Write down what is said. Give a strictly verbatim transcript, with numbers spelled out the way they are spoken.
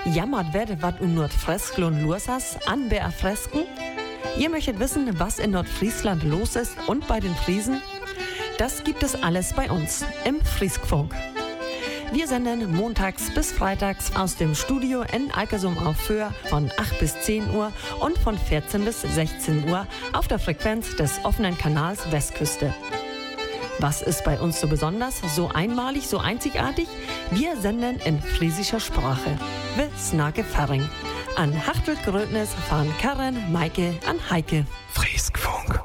Jammert wird, wat un Nordfrisklund los has, an Beerfresken? Ihr möchtet wissen, was in Nordfriesland los ist und bei den Friesen? Das gibt es alles bei uns im Frieskfunk. Wir senden montags bis freitags aus dem Studio in Alkersum auf Föhr von acht bis zehn Uhr und von vierzehn bis sechzehn Uhr auf der Frequenz des offenen Kanals Westküste. Was ist bei uns so besonders, so einmalig, so einzigartig? Wir senden in friesischer Sprache. Wir snake Ferring. An Hachtel Grödnis fahren Karen, Maike, an Heike. Frieskfunk.